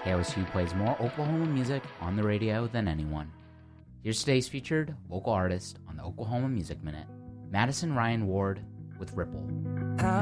KOSU plays more Oklahoma music on the radio than anyone. Here's today's featured local artist on the Oklahoma Music Minute, Madison Ryan Ward with Ripple.